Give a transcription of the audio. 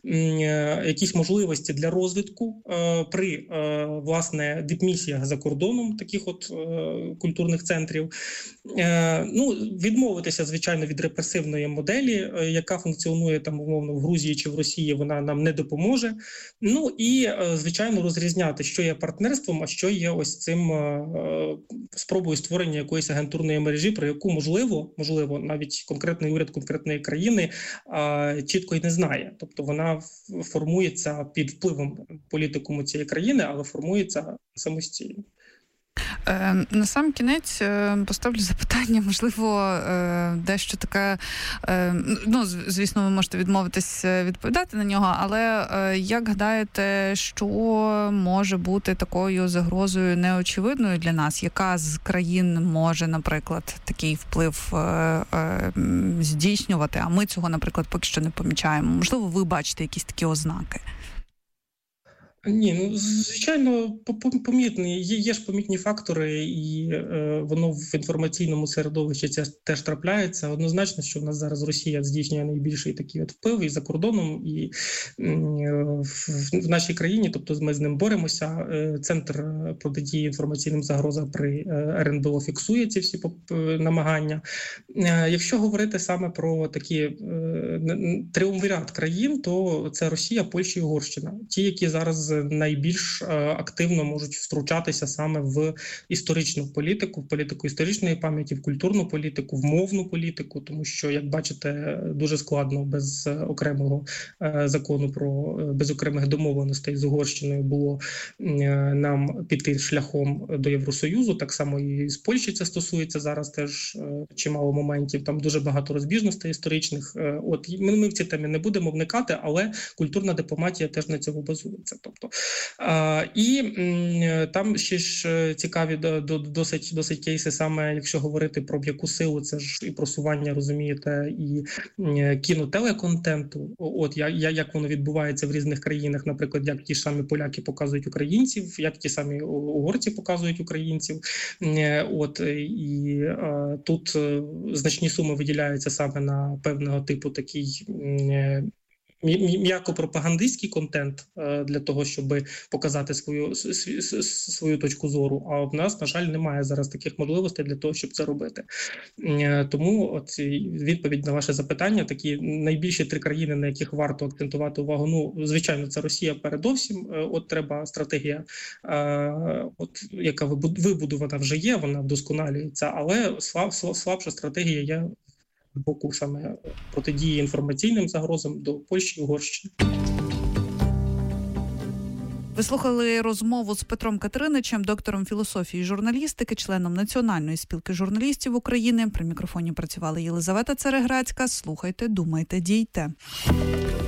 якісь можливості для розвитку при, власне, дипмісіях за кордоном таких от культурних центрів. Відмовитися, звичайно, від репресивної моделі, яка функціонує там, умовно, в Грузії чи в Росії, вона нам не допоможе. І, звичайно, розрізняти, що є партнерством, а що є ось цим спробою створення якоїсь агентурної мережі, про яку, можливо, навіть конкретний уряд конкретної країни чітко й не знає. Тобто вона формується під впливом політикуму цієї країни, але формується самостійно. На сам кінець поставлю запитання, можливо, дещо таке, звісно, ви можете відмовитись відповідати на нього, але як гадаєте, що може бути такою загрозою неочевидною для нас? Яка з країн може, наприклад, такий вплив здійснювати, а ми цього, наприклад, поки що не помічаємо? Можливо, ви бачите якісь такі ознаки? Ні, звичайно, помітні. Є ж помітні фактори, і воно в інформаційному середовищі це теж трапляється. Однозначно, що в нас зараз Росія здійснює найбільший такий от вплив і за кордоном, і в нашій країні, тобто ми з ним боремося. Центр протидії інформаційним загрозам при РНБО фіксує ці всі намагання. Якщо говорити саме про такий тріумвірат країн, то це Росія, Польща і Угорщина. Ті, які зараз найбільш активно можуть втручатися саме в історичну політику, в політику історичної пам'яті, в культурну політику, в мовну політику, тому що, як бачите, дуже складно без окремого закону без окремих домовленостей з Угорщиною було нам піти шляхом до Євросоюзу. Так само і з Польщі це стосується зараз теж чимало моментів. Там дуже багато розбіжностей історичних. Ми в ці темі не будемо вникати, але культурна дипломатія теж на цьому базується. Тобто, і там ще ж цікаві досить кейси, саме якщо говорити про яку силу, це ж і просування, розумієте, і кінотелеконтенту, як воно відбувається в різних країнах, наприклад, як ті ж самі поляки показують українців, як ті самі угорці показують українців. І тут значні суми виділяються саме на певного типу такий м'яко пропагандистський контент для того, щоб показати свою точку зору. А в нас, на жаль, немає зараз таких можливостей для того, щоб це робити. Тому відповідь на ваше запитання, такі найбільші 3 країни, на яких варто акцентувати увагу, звичайно, це Росія передовсім. Треба стратегія, яка вибудована вже є, вона вдосконалюється, але слабша стратегія є боку саме протидії інформаційним загрозам до Польщі і Угорщини. Ви слухали розмову з Петром Катериничем, доктором філософії і журналістики, членом Національної спілки журналістів України. При мікрофоні працювала Єлизавета Цереграцька. Слухайте, думайте, дійте.